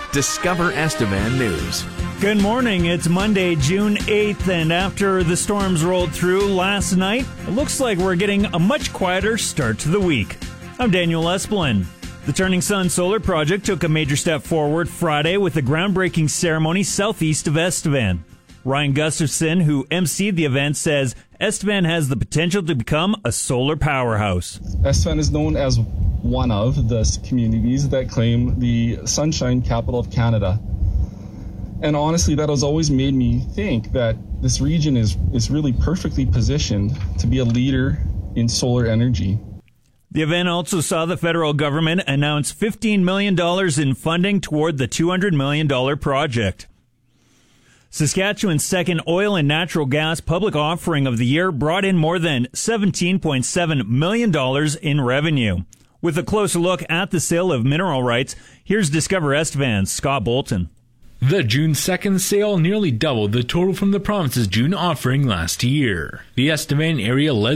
Discover Estevan News. Good morning. It's Monday, June 8th, and after the storms rolled through last night, it looks like we're getting a much quieter start to the week. I'm Daniel Esplin. The Turning Sun Solar Project took a major step forward Friday with a groundbreaking ceremony southeast of Estevan. Ryan Gustafson, who emceed the event, says Estevan has the potential to become a solar powerhouse. Estevan is known as one of the communities that claim the Sunshine Capital of Canada. And honestly, that has always made me think that this region is really perfectly positioned to be a leader in solar energy. The event also saw the federal government announce $15 million in funding toward the $200 million project. Saskatchewan's second oil and natural gas public offering of the year brought in more than $17.7 million in revenue. With a closer look at the sale of mineral rights, here's Discover Estevan's Scott Bolton. The June 2nd sale nearly doubled the total from the province's June offering last year. The Estevan area led